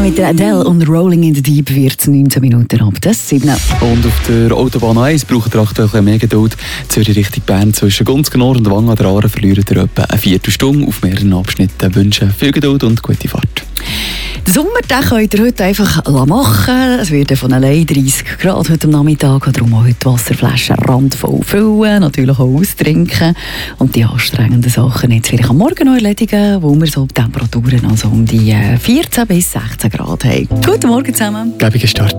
mit der Adele und Rolling in the Deep wird es 19 Minuten ab das 7. Und auf der Autobahn 1 braucht ihr aktuell ein bisschen mehr Geduld. Zürich Richtung Bern zwischen Gunzgenor und Wangen an der Aare verliert ihr etwa eine Viertelstunde auf mehreren Abschnitten. Wünschen viel Geduld und gute Fahrt. Den Sommer den könnt ihr heute einfach machen. Es wird von allein 30 Grad heute am Nachmittag. Darum auch heute die Wasserflaschen randvoll füllen, natürlich auch austrinken. Und die anstrengenden Sachen jetzt vielleicht am Morgen noch erledigen, wo wir so Temperaturen also um die 14 bis 16 Grad haben. Guten Morgen zusammen. Gäbiger Start.